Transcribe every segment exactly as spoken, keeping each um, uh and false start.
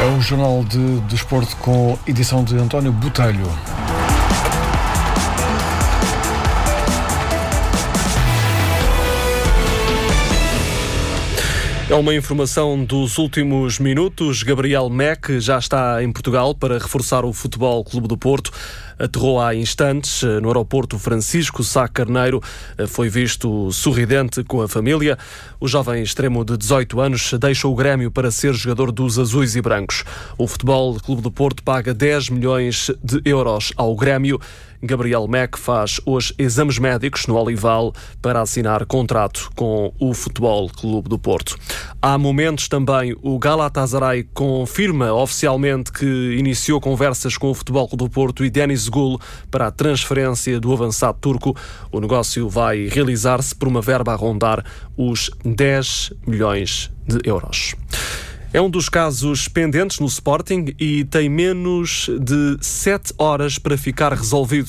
É o Jornal de Desporto com edição de António Botelho. É uma informação dos últimos minutos. Gabriel Meck já está em Portugal para reforçar o Futebol Clube do Porto. Aterrou há instantes no aeroporto Francisco Sá Carneiro. Foi visto sorridente com a família. O jovem extremo de dezoito anos deixa o Grêmio para ser jogador dos azuis e brancos. O Futebol Clube do Porto paga dez milhões de euros ao Grêmio. Gabriel Meck faz hoje exames médicos no Olival para assinar contrato com o Futebol Clube do Porto. Há momentos também o Galatasaray confirma oficialmente que iniciou conversas com o Futebol Clube do Porto e Deniz Gül para a transferência do avançado turco. O negócio vai realizar-se por uma verba a rondar os dez milhões de euros. É um dos casos pendentes no Sporting e tem menos de sete horas para ficar resolvido.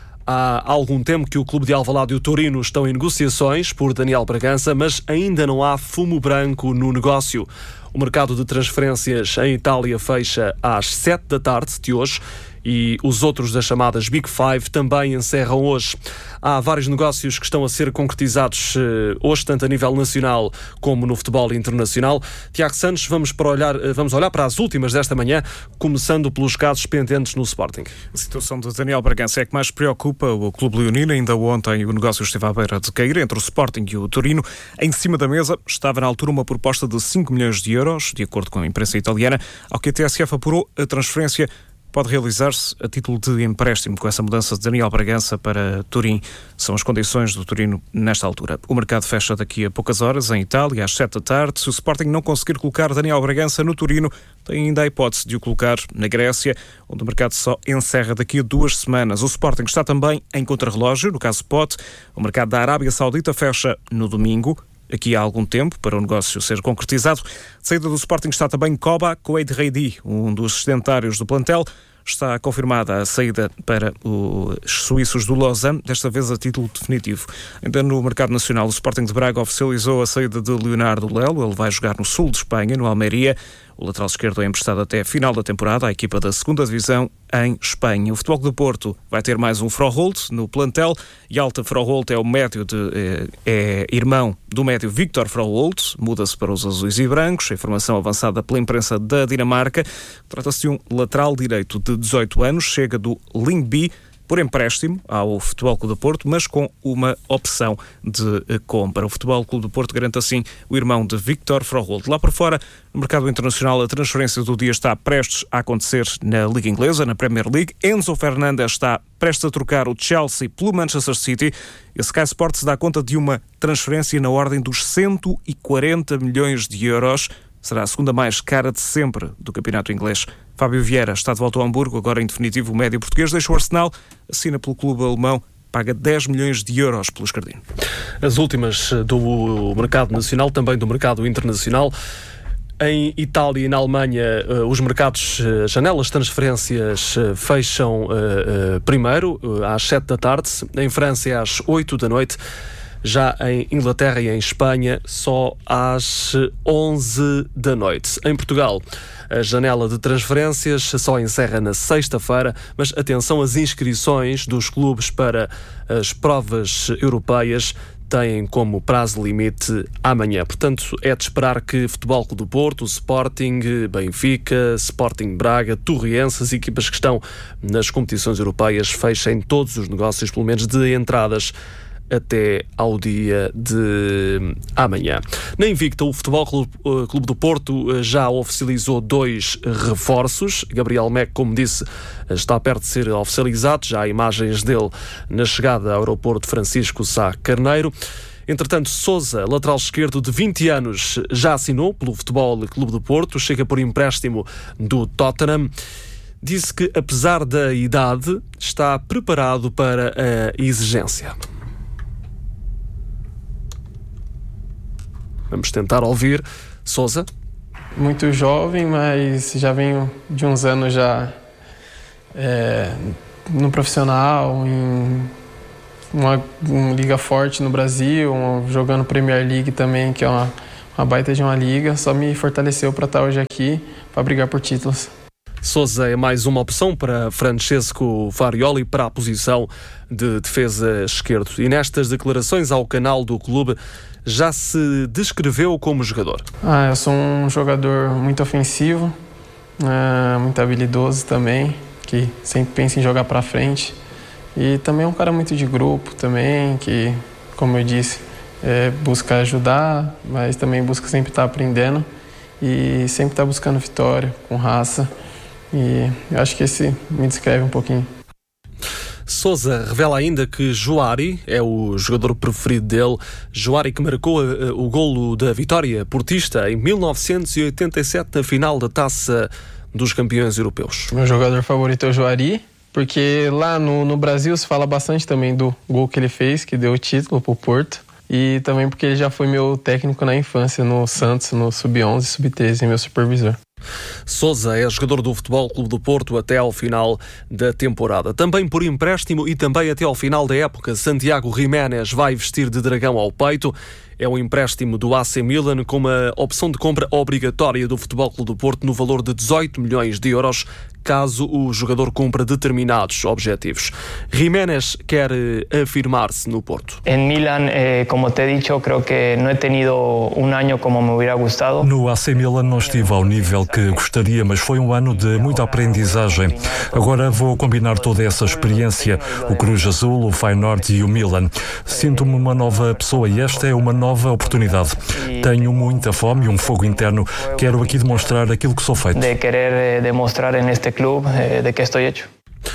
Há algum tempo que o clube de Alvalade e o Torino estão em negociações por Daniel Bragança, mas ainda não há fumo branco no negócio. O mercado de transferências em Itália fecha às sete da tarde de hoje e os outros das chamadas Big Five também encerram hoje. Há vários negócios que estão a ser concretizados hoje, tanto a nível nacional como no futebol internacional. Tiago Santos, vamos, para olhar, vamos olhar para as últimas desta manhã, começando pelos casos pendentes no Sporting. A situação de Daniel Bragança é que mais preocupa o clube leonino. Ainda ontem o negócio esteve à beira de cair entre o Sporting e o Torino. Em cima da mesa estava na altura uma proposta de cinco milhões de euros, de acordo com a imprensa italiana, ao que a T S F apurou a transferência pode realizar-se a título de empréstimo com essa mudança de Daniel Bragança para Turim. São as condições do Torino nesta altura. O mercado fecha daqui a poucas horas em Itália, às sete da tarde. Se o Sporting não conseguir colocar Daniel Bragança no Torino, tem ainda a hipótese de o colocar na Grécia, onde o mercado só encerra daqui a duas semanas. O Sporting está também em contrarrelógio, no caso Pote. O mercado da Arábia Saudita fecha no domingo. Aqui há algum tempo para o negócio ser concretizado. A saída do Sporting está também Koba Kouedreidi, um dos sedentários do plantel. Está confirmada a saída para os suíços do Lausanne, desta vez a título definitivo. Ainda no mercado nacional, o Sporting de Braga oficializou a saída de Leonardo Lelo. Ele vai jogar no sul de Espanha, no Almeria. O lateral esquerdo é emprestado até a final da temporada à equipa da segunda Divisão em Espanha. O Futebol do Porto vai ter mais um Froholt no plantel. Yalta Froholt é o médio de, é, é irmão do médio Victor Froholt, muda-se para os azuis e brancos. A informação avançada pela imprensa da Dinamarca. Trata-se de um lateral direito de dezoito anos, chega do Lyngby por empréstimo ao Futebol Clube do Porto, mas com uma opção de compra. O Futebol Clube do Porto garante assim o irmão de Victor Froholt. Lá por fora, no mercado internacional, a transferência do dia está prestes a acontecer na Liga Inglesa, na Premier League. Enzo Fernandes está prestes a trocar o Chelsea pelo Manchester City. A Sky Sports dá conta de uma transferência na ordem dos cento e quarenta milhões de euros. Será a segunda mais cara de sempre do campeonato inglês. Fábio Vieira está de volta ao Hamburgo, agora em definitivo o médio português deixa o Arsenal, assina pelo clube alemão, paga dez milhões de euros pelo Escardino. As últimas do mercado nacional, também do mercado internacional. Em Itália e na Alemanha, os mercados, as janelas de transferências fecham primeiro, às sete da tarde. Em França é às oito da noite. Já em Inglaterra e em Espanha, só às onze da noite. Em Portugal, a janela de transferências só encerra na sexta-feira, mas atenção, as inscrições dos clubes para as provas europeias têm como prazo limite amanhã. Portanto, é de esperar que Futebol Clube do Porto, Sporting, Benfica, Sporting Braga, Torriense, as equipas que estão nas competições europeias, fechem todos os negócios, pelo menos de entradas, até ao dia de amanhã. Na Invicta, o Futebol Clube do Porto já oficializou dois reforços. Gabriel Meck, como disse, está perto de ser oficializado. Já há imagens dele na chegada ao aeroporto Francisco Sá Carneiro. Entretanto, Sousa, lateral esquerdo de vinte anos, já assinou pelo Futebol Clube do Porto. Chega por empréstimo do Tottenham. Disse que, apesar da idade, está preparado para a exigência. Vamos tentar ouvir Sousa. Muito jovem, mas já venho de uns anos já é, no profissional, em uma, uma liga forte no Brasil, uma, jogando Premier League também, que é uma, uma baita de uma liga, só me fortaleceu para estar hoje aqui, para brigar por títulos. Sousa é mais uma opção para Francesco Farioli para a posição de defesa esquerdo. E nestas declarações ao canal do clube, já se descreveu como jogador? Ah, eu sou um jogador muito ofensivo, é, muito habilidoso também, que sempre pensa em jogar para frente. E também é um cara muito de grupo também, que, como eu disse, é, busca ajudar, mas também busca sempre estar aprendendo e sempre estar buscando vitória, com raça. E eu acho que esse me descreve um pouquinho. Sousa revela ainda que Juari é o jogador preferido dele. Juari que marcou uh, o golo da vitória portista em mil novecentos e oitenta e sete na final da Taça dos Campeões Europeus. Meu jogador favorito é o Juari, porque lá no, no Brasil se fala bastante também do gol que ele fez, que deu o título para o Porto. E também porque ele já foi meu técnico na infância, no Santos, no sub onze e sub treze, meu supervisor. Sousa é jogador do Futebol Clube do Porto até ao final da temporada. Também por empréstimo e também até ao final da época, Santiago Giménez vai vestir de dragão ao peito. É um empréstimo do A C Milan com uma opção de compra obrigatória do Futebol Clube do Porto no valor de dezoito milhões de euros, caso o jogador cumpra determinados objetivos. Giménez quer afirmar-se no Porto. Em Milan, eh, como te he dicho, creo que no he tenido um ano como me hubiera gustado. No A C Milan não estive ao nível que gostaria, mas foi um ano de muita aprendizagem. Agora vou combinar toda essa experiência, o Cruz Azul, o Feyenoord e o Milan. Sinto-me uma nova pessoa e esta é uma nova oportunidade. Tenho muita fome e um fogo interno. Quero aqui demonstrar aquilo que sou feito. De querer demonstrar neste clube de que estou hecho.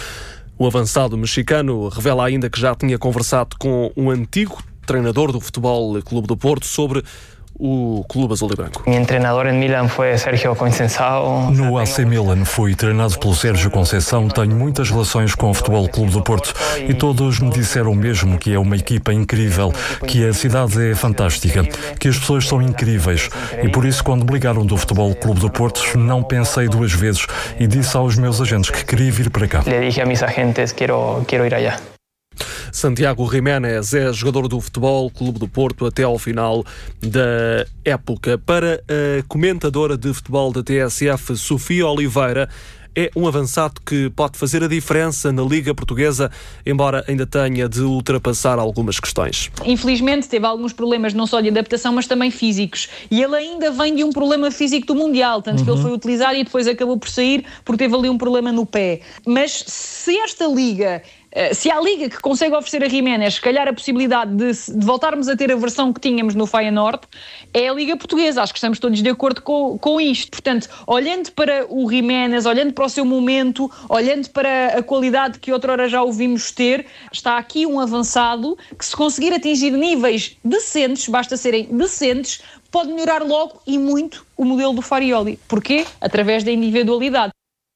O avançado mexicano revela ainda que já tinha conversado com um antigo treinador do Futebol Clube do Porto sobre o Clube Azul e Branco. Meu treinador em Milan foi Sérgio Conceição. No A C Milan fui treinado pelo Sérgio Conceição. Tenho muitas relações com o Futebol Clube do Porto e todos me disseram o mesmo, que é uma equipa incrível, que a cidade é fantástica, que as pessoas são incríveis. E por isso, quando me ligaram do Futebol Clube do Porto, não pensei duas vezes e disse aos meus agentes que queria vir para cá. Le dije a mis agentes, quero, quero ir allá. Santiago Giménez é jogador do Futebol Clube do Porto até ao final da época. Para a comentadora de futebol da T S F, Sofia Oliveira, é um avançado que pode fazer a diferença na Liga Portuguesa, embora ainda tenha de ultrapassar algumas questões. Infelizmente teve alguns problemas não só de adaptação, mas também físicos. E ele ainda vem de um problema físico do Mundial, tanto uhum. que ele foi utilizado e depois acabou por sair porque teve ali um problema no pé. Mas se esta Liga... Se há a Liga que consegue oferecer a Giménez, se calhar a possibilidade de, de voltarmos a ter a versão que tínhamos no Feyenoord, é a Liga Portuguesa. Acho que estamos todos de acordo com, com isto. Portanto, olhando para o Giménez, olhando para o seu momento, olhando para a qualidade que outrora já ouvimos ter, está aqui um avançado que, se conseguir atingir níveis decentes, basta serem decentes, pode melhorar logo e muito o modelo do Farioli. Porquê? Através da individualidade.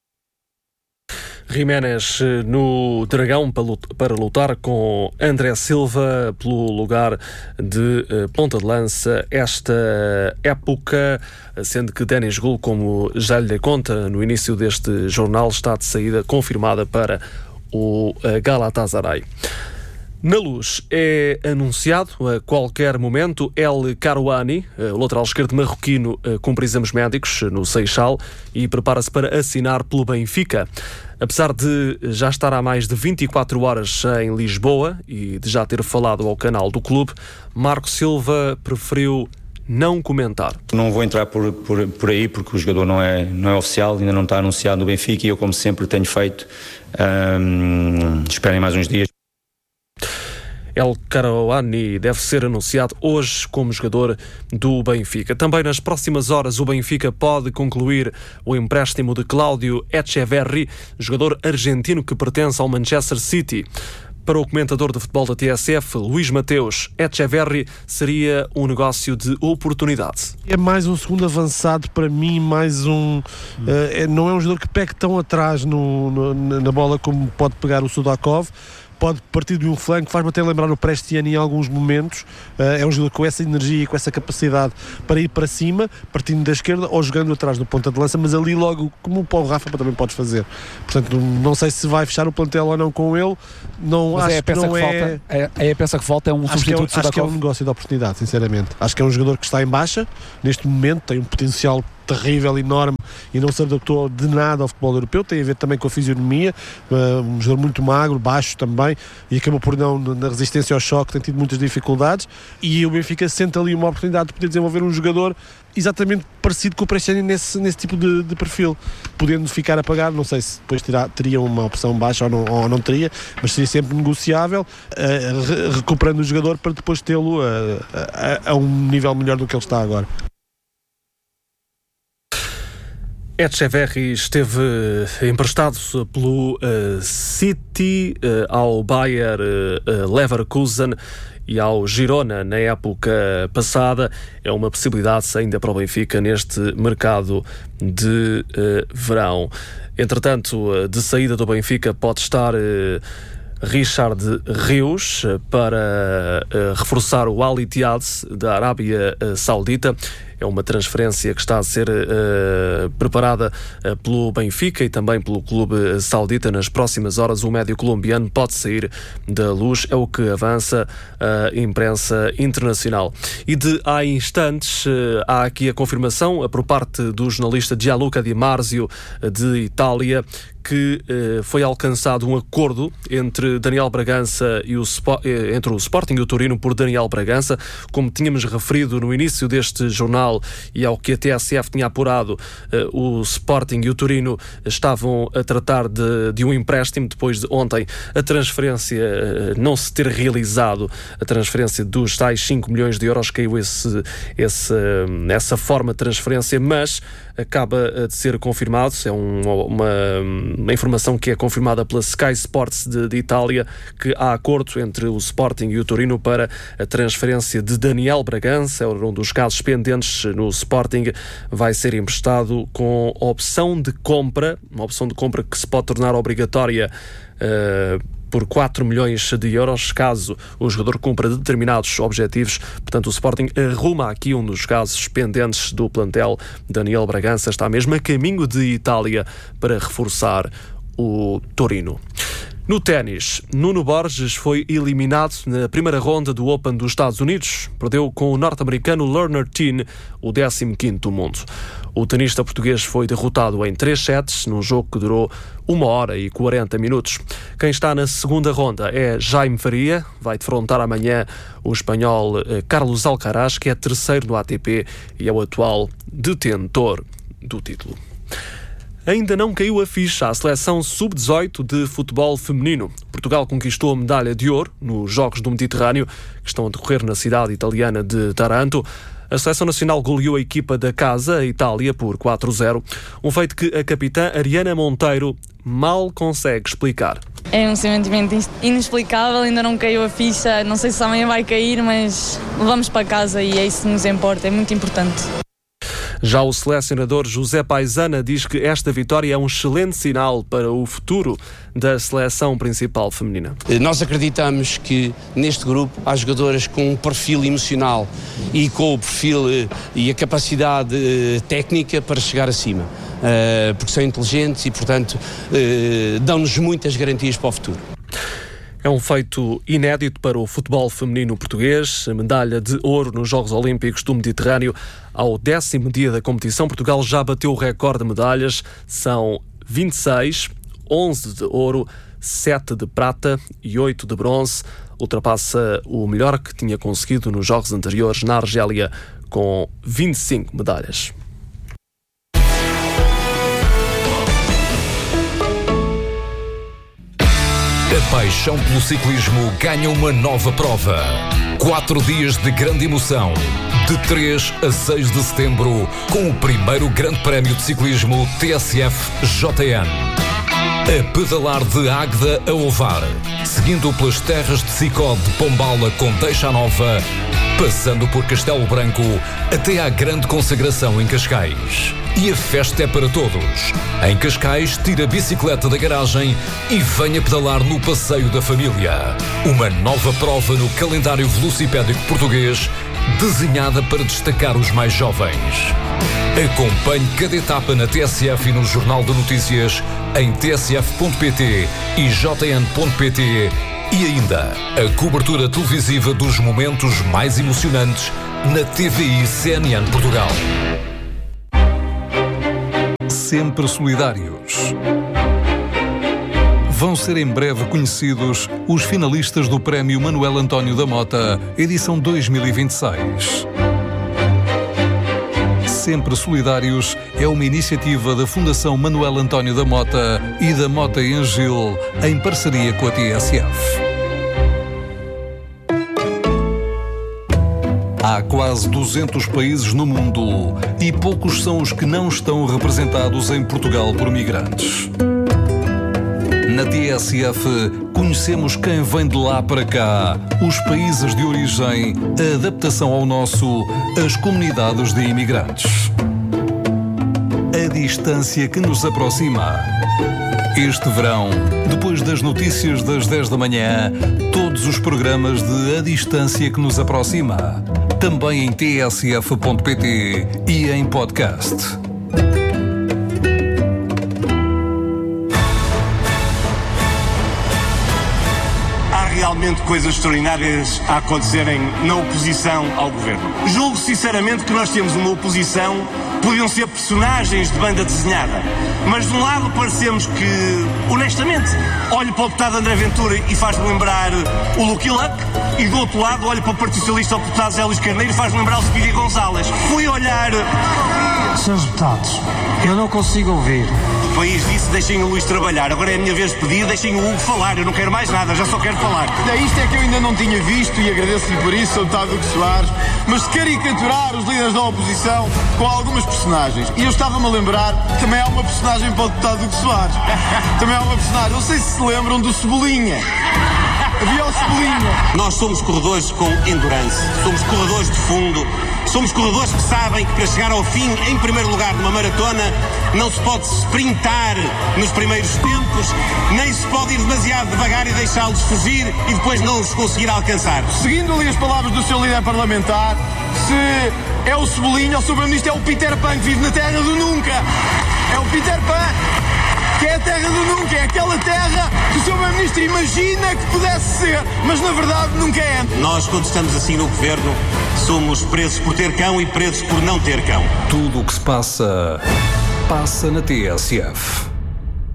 Giménez no Dragão para lutar com André Silva pelo lugar de ponta de lança esta época, sendo que Denis Gul, como já lhe dei conta no início deste jornal, está de saída confirmada para o Galatasaray. Na Luz é anunciado a qualquer momento El Karouani, o lateral esquerdo marroquino, cumpre exames médicos no Seixal e prepara-se para assinar pelo Benfica. Apesar de já estar há mais de vinte e quatro horas em Lisboa e de já ter falado ao canal do clube, Marco Silva preferiu não comentar. Não vou entrar por, por, por aí porque o jogador não é, não é oficial, ainda não está anunciado no Benfica e eu, como sempre tenho feito, hum, esperem mais uns dias. El Karouani deve ser anunciado hoje como jogador do Benfica. Também nas próximas horas o Benfica pode concluir o empréstimo de Cláudio Echeverri, jogador argentino que pertence ao Manchester City. Para o comentador de futebol da T S F, Luís Mateus, Echeverri seria um negócio de oportunidade. É mais um segundo avançado para mim, mais um... Uh, é, não é um jogador que pegue tão atrás no, no, na bola como pode pegar o Sudakov, pode partir de um flanco, faz-me até lembrar o Prestiani em alguns momentos. É um jogador com essa energia e com essa capacidade para ir para cima, partindo da esquerda ou jogando atrás do ponta de lança, mas ali logo, como o Paulo Rafa também podes fazer. Portanto, não sei se vai fechar o plantel ou não com ele. Não, mas acho é a peça que não que é... falta. É, é a peça que falta, é um acho substituto que é, acho que é um negócio de oportunidade, sinceramente. Acho que é um jogador que está em baixa neste momento, tem um potencial terrível, enorme, e não se adaptou de nada ao futebol europeu. Tem a ver também com a fisionomia, um jogador muito magro, baixo também, e acabou por não, na resistência ao choque, tem tido muitas dificuldades, e o Benfica sente ali uma oportunidade de poder desenvolver um jogador exatamente parecido com o Prestiani nesse, nesse tipo de, de perfil, podendo ficar a pagar. Não sei se depois terá, teria uma opção baixa ou não, ou não teria, mas seria sempre negociável, uh, re, recuperando o jogador para depois tê-lo uh, a, a um nível melhor do que ele está agora. Etcheverry esteve emprestado pelo uh, City uh, ao Bayer uh, Leverkusen e ao Girona na época passada. É uma possibilidade ainda para o Benfica neste mercado de uh, verão. Entretanto, uh, de saída do Benfica pode estar uh, Richard Rios para uh, reforçar o Al Ittihad da Arábia uh, Saudita. É uma transferência que está a ser uh, preparada uh, pelo Benfica e também pelo clube saudita. Nas próximas horas o médio colombiano pode sair da luz, é o que avança a imprensa internacional. E de há instantes uh, há aqui a confirmação uh, por parte do jornalista Gianluca Di Marzio uh, de Itália, que uh, foi alcançado um acordo entre Daniel Bragança e o entre o Sporting e o Torino por Daniel Bragança. Como tínhamos referido no início deste jornal e ao que a T S F tinha apurado, uh, o Sporting e o Torino estavam a tratar de, de um empréstimo depois de ontem a transferência uh, não se ter realizado, a transferência dos tais cinco milhões de euros. Caiu esse, esse, uh, essa forma de transferência, mas acaba de ser confirmado. É um, uma, uma informação que é confirmada pela Sky Sports de, de Itália, que há acordo entre o Sporting e o Torino para a transferência de Daniel Bragança. É um dos casos pendentes no Sporting. Vai ser emprestado com opção de compra, uma opção de compra que se pode tornar obrigatória uh, por quatro milhões de euros, caso o jogador cumpra determinados objetivos. Portanto, o Sporting arruma aqui um dos casos pendentes do plantel. Daniel Bragança está mesmo a caminho de Itália para reforçar o Torino. No ténis, Nuno Borges foi eliminado na primeira ronda do Open dos Estados Unidos. Perdeu com o norte-americano Lerner Teen, o décimo quinto do mundo. O tenista português foi derrotado em três sets, num jogo que durou uma hora e quarenta minutos. Quem está na segunda ronda é Jaime Faria, vai defrontar amanhã o espanhol Carlos Alcaraz, que é terceiro no A T P e é o atual detentor do título. Ainda não caiu a ficha à seleção sub dezoito de futebol feminino. Portugal conquistou a medalha de ouro nos Jogos do Mediterrâneo, que estão a decorrer na cidade italiana de Taranto. A seleção nacional goleou a equipa da casa, a Itália, por quatro a zero. Um feito que a capitã Ariana Monteiro mal consegue explicar. É um sentimento inexplicável, ainda não caiu a ficha. Não sei se amanhã vai cair, mas levamos para casa e é isso que nos importa, é muito importante. Já o selecionador José Paisana diz que esta vitória é um excelente sinal para o futuro da seleção principal feminina. Nós acreditamos que neste grupo há jogadoras com um perfil emocional e com o perfil e a capacidade técnica para chegar acima, porque são inteligentes e, portanto, dão-nos muitas garantias para o futuro. É um feito inédito para o futebol feminino português. A medalha de ouro nos Jogos Olímpicos do Mediterrâneo. Ao décimo dia da competição, Portugal já bateu o recorde de medalhas. São vinte e seis, onze de ouro, sete de prata e oito de bronze. Ultrapassa o melhor que tinha conseguido nos Jogos anteriores na Argélia, com vinte e cinco medalhas. A paixão pelo ciclismo ganha uma nova prova. Quatro dias de grande emoção, de três a seis de setembro, com o primeiro grande prémio de ciclismo T S F J N. A pedalar de Águeda a Ovar, seguindo pelas terras de Sicó de Pombala com Deixa Nova, passando por Castelo Branco até à grande consagração em Cascais. E a festa é para todos. Em Cascais, tira a bicicleta da garagem e venha pedalar no Passeio da Família. Uma nova prova no calendário velocipédico português, desenhada para destacar os mais jovens. Acompanhe cada etapa na T S F e no Jornal de Notícias em t s f ponto p t e j n ponto p t e ainda a cobertura televisiva dos momentos mais emocionantes na T V I C N N Portugal. Sempre solidários. Vão ser em breve conhecidos os finalistas do Prémio Manuel António da Mota, edição dois mil e vinte e seis. Sempre Solidários é uma iniciativa da Fundação Manuel António da Mota e da Mota em Gil, em parceria com a T S F. Há quase duzentos países no mundo e poucos são os que não estão representados em Portugal por migrantes. Na T S F, conhecemos quem vem de lá para cá, os países de origem, a adaptação ao nosso, as comunidades de imigrantes. A distância que nos aproxima. Este verão, depois das notícias das dez da manhã, todos os programas de A Distância que nos aproxima. Também em t s f ponto p t e em podcast. Realmente coisas extraordinárias a acontecerem na oposição ao governo. Julgo sinceramente que nós temos uma oposição, podiam ser personagens de banda desenhada, mas de um lado parecemos que, honestamente, olho para o deputado André Ventura e faz-me lembrar o Lucky Luck, e do outro lado olho para o Partido Socialista ao deputado Zé Luís Carneiro e faz-me lembrar o Speedy González. Fui olhar... Senhores deputados, eu não consigo ouvir. O país disse, deixem o Luís trabalhar. Agora é a minha vez de pedir, deixem o Hugo falar. Eu não quero mais nada, já só quero falar. Isto é que eu ainda não tinha visto e agradeço-lhe por isso, Sr Deputado Hugo Soares, mas de caricaturar os líderes da oposição com algumas personagens. E eu estava-me a lembrar que também há uma personagem para o Deputado Hugo Soares. Também há uma personagem, não sei se se lembram do Cebolinha. Havia o Cebolinha. Nós somos corredores com endurance, somos corredores de fundo, somos corredores que sabem que para chegar ao fim, em primeiro lugar numa maratona, não se pode sprintar nos primeiros tempos, nem se pode ir demasiado devagar e deixá-los fugir e depois não os conseguir alcançar. Seguindo ali as palavras do seu líder parlamentar, se é o Cebolinha, o seu primeiro-ministro é o Peter Pan que vive na terra do nunca. É o Peter Pan. Que é a terra do nunca, é aquela terra que o seu primeiro-ministro imagina que pudesse ser, mas na verdade nunca é. Nós, quando estamos assim no governo, somos presos por ter cão e presos por não ter cão. Tudo o que se passa, passa na T S F.